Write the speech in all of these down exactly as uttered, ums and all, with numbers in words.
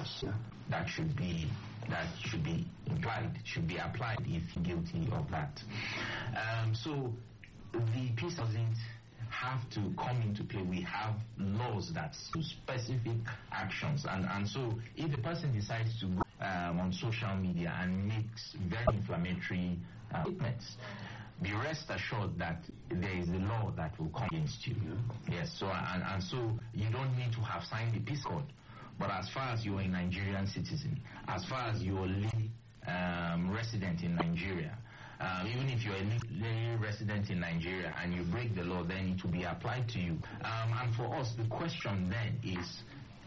measures that should be that should be implied, should be applied if guilty of that. Um, so the peace doesn't have to come into play. We have laws that do specific actions, and, and so if the person decides to go um, on social media and makes very inflammatory uh, statements, be rest assured that there is a law that will come against you. Yeah. Yes, so and, and so you don't need to have signed the peace code. But as far as you're a Nigerian citizen, as far as you're a legal um, resident in Nigeria, um, even if you're a legal resident in Nigeria and you break the law, then it will be applied to you. Um, and for us, the question then is,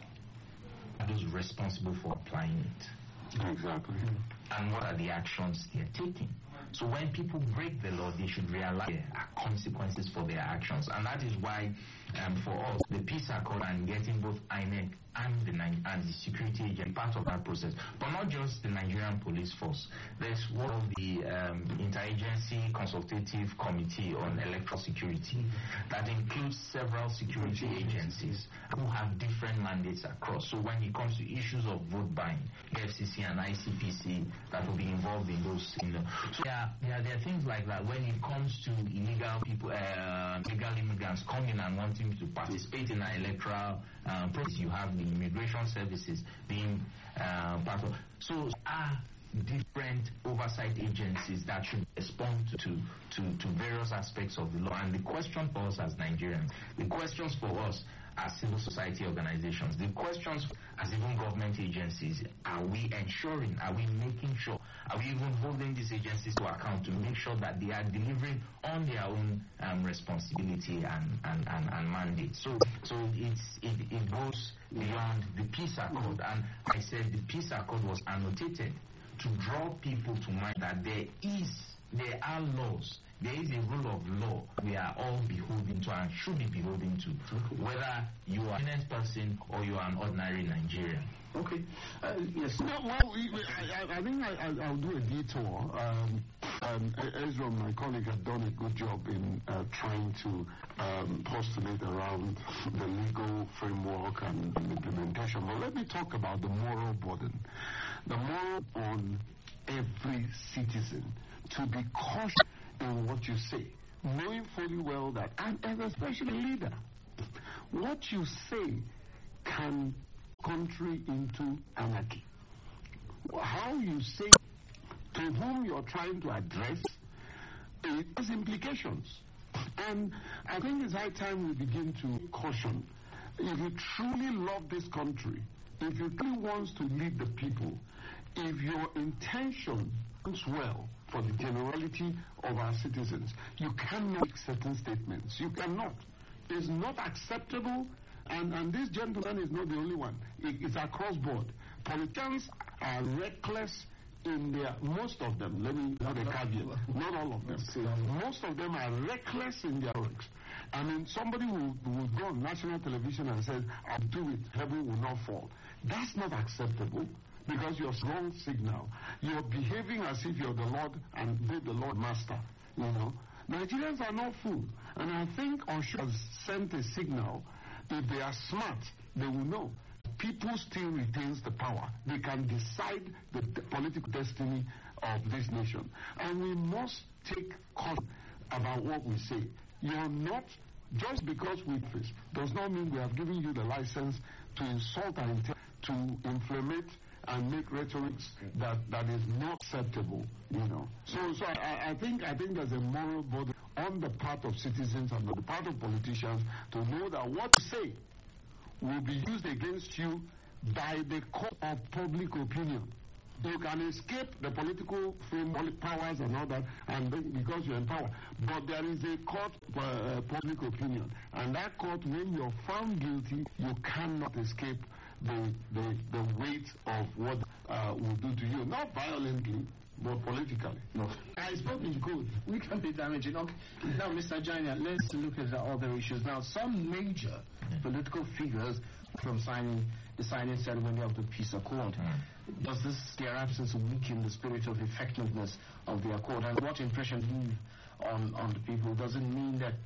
are those responsible for applying it? Exactly. And what are the actions they're taking? So when people break the law, they should realize there are consequences for their actions. And that is why, um, for us, the peace accord and getting both I N E C and the, and the security agent part of that process. But not just the Nigerian police force. There's one of the um, Interagency Consultative Committee on Electoral Security that includes several security agencies who have different mandates across. So when it comes to issues of vote buying, E F C C and I C P C that will be involved in those. You know. So yeah, yeah, there are things like that when it comes to illegal people, uh, illegal immigrants coming and wanting to participate in an electoral um, process. You have the immigration services being uh, part of. So are different oversight agencies that should respond to, to, to various aspects of the law. And the question for us as Nigerians, the questions for us as civil society organizations, the questions as even government agencies, are we ensuring, are we making sure, are we even holding these agencies to account to make sure that they are delivering on their own um, responsibility and, and, and, and mandate? So so it's, it, it goes beyond the peace accord. And I said the peace accord was annotated to draw people to mind that there is, there are laws, there is a rule of law we are all beholden to and should be beholden to, whether you are an honest person or you are an ordinary Nigerian. Okay. Uh, yes. No, well, we, we, I, I think I, I, I'll do a detour. Um, um, Ezra, my colleague, had done a good job in uh, trying to um, postulate around the legal framework and, and implementation. But let me talk about the moral burden. The moral on every citizen to be cautious in what you say, knowing fully well that, and, and especially leader, what you say can country into anarchy. How you say to whom you're trying to address, it has implications. And I think it's high time we begin to caution. If you truly love this country, if you truly want to lead the people, if your intention is well for the generality of our citizens, you cannot make certain statements. You cannot. It's not acceptable. And, and this gentleman is not the only one. It, it's across board. Politicians are reckless in their, most of them, let me have a caveat, not all of them. Most of them are reckless in their works. I mean, somebody will, will go on national television and say, I'll do it, heaven will not fall. That's not acceptable because you're wrong signal. You're behaving as if you're the Lord and they're the Lord Master, you know. Nigerians are not fools. And I think Osho has sent a signal. If they are smart, they will know. People still retains the power. They can decide the, the political destiny of this nation. And we must take caution about what we say. You're not, just because we face, does not mean we have given you the license to insult and to inflammate and make rhetoric that, that is not acceptable, you know. So so I, I think I think there's a moral burden on the part of citizens and on the part of politicians to know that what you say will be used against you by the court of public opinion. You can escape the political framework powers and all that, and because you're in power. But there is a court of uh, public opinion, and that court, when you're found guilty, you cannot escape the the, the weight of what uh, will do to you, not violently, but politically. No. I spoke in code. We can be damaging. Okay. Now, Mister Jania, let's look at the other issues. Now, some major political figures from signing the signing ceremony of the peace accord. Mm. Does this, their absence, weaken the spirit of effectiveness of the accord? And what impression leave on, on the people? Does it mean that